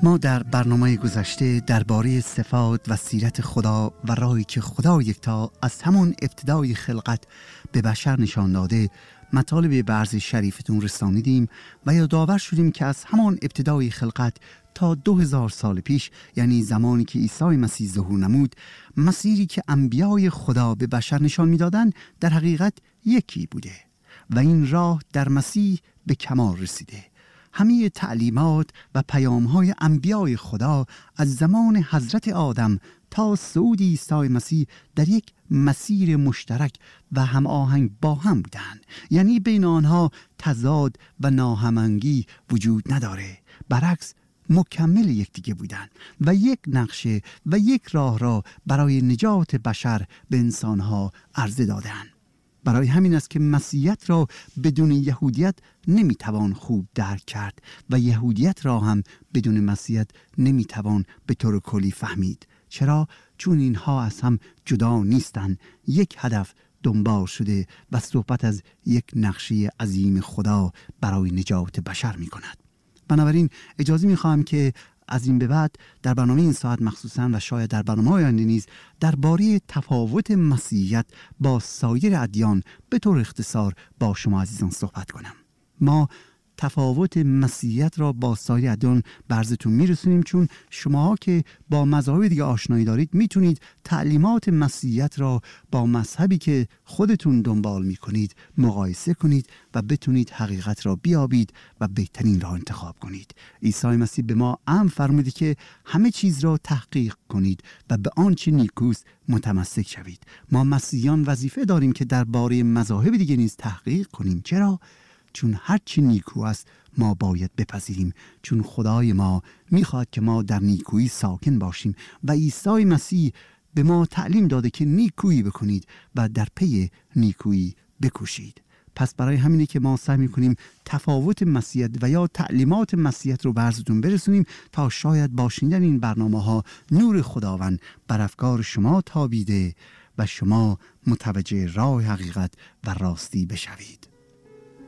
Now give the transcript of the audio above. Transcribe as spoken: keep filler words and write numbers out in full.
ما در برنامه گذشته درباره صفات و سیرت خدا و راهی که خدا یکتا از همان ابتدای خلقت به بشر نشان داده مطالب بعض شریفتون رسانیدیم و یادآور شدیم که از همان ابتدای خلقت تا دو هزار سال پیش، یعنی زمانی که عیسی مسیح ظهور نمود، مسیری که انبیای خدا به بشر نشان می‌دادند در حقیقت یکی بوده و این راه در مسیح به کمال رسیده. همه تعلیمات و پیام‌های انبیای خدا از زمان حضرت آدم تا صعود عیسی مسیح در یک مسیر مشترک و هماهنگ با هم بودند، یعنی بین آنها تضاد و ناهماهنگی وجود نداره، برعکس مکمل یکدیگه بودند و یک نقشه و یک راه را برای نجات بشر به انسانها عرضه دادند. برای همین است که مسیحیت را بدون یهودیت نمیتوان خوب درک کرد و یهودیت را هم بدون مسیحیت نمیتوان به طور کلی فهمید. چرا؟ چون اینها از هم جدا نیستند، یک هدف دنبال شده و صحبت از یک نقشه عظیم خدا برای نجات بشر می کند. بنابراین اجازه می خواهم که از این به بعد در برنامه این ساعت مخصوصاً و شاید در برنامه آینده نیز درباره تفاوت مسیحیت با سایر ادیان به طور اختصار با شما عزیزان صحبت کنم. ما تفاوت مسیحیت را با سایر ادیان برزتون میرسونیم، چون شما که با مذاهب دیگه آشنایی دارید میتونید تعلیمات مسیحیت را با مذهبی که خودتون دنبال میکنید مقایسه کنید و بتونید حقیقت را بیابید و بهترین را انتخاب کنید. عیسی مسیح به ما امر فرموده که همه چیز را تحقیق کنید و به آنچه نیکوست متمسک شوید. ما مسیحیان وظیفه داریم که درباره مذاهب دیگه نیز تحقیق کنیم. چرا؟ چون هر چی نیکو است ما باید بپذیریم، چون خدای ما میخواد که ما در نیکویی ساکن باشیم و عیسی مسیح به ما تعلیم داده که نیکویی بکنید و در پی نیکویی بکوشید. پس برای همینه که ما سعی میکنیم تفاوت مسیحیت و یا تعلیمات مسیحیت رو به عرضتون برسونیم تا شاید با شنیدن این برنامه ها نور خداوند بر افکار شما تابیده و شما متوجه راه حقیقت و راستی بشوید.